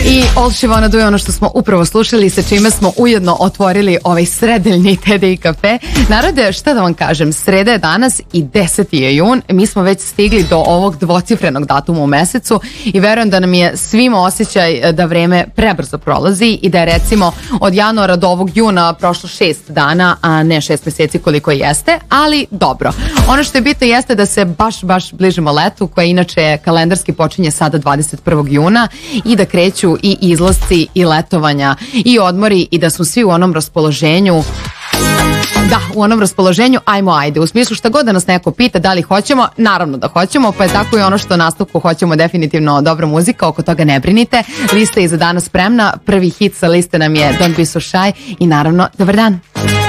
I All She Wanna Do je ono što smo upravo slušali, sa čime smo ujedno otvorili ovaj sredeljni TDI kafe. Narode, šta da vam kažem, sreda je danas i 10. je jun, mi smo već stigli do ovog dvocifrenog datuma u mesecu i verujem da nam je svima osjećaj da vreme prebrzo prolazi i da je recimo od januara do ovog juna prošlo 6 dana, a ne 6 meseci koliko jeste, ali dobro. Ono što je bitno jeste da se baš bližimo letu, koje inače kalendarski počinje sada 21. juna i da kreću i izlasci i letovanja i odmori i da smo svi u onom raspoloženju. Da, u onom raspoloženju ajde, u smislu šta god da nas neko pita da li hoćemo, naravno da hoćemo, pa je tako i ono što nastavku hoćemo definitivno dobra muzika, oko toga ne brinite. Lista je za danas spremna, prvi hit sa liste nam je Don't Be So Shy i naravno, dobar dan.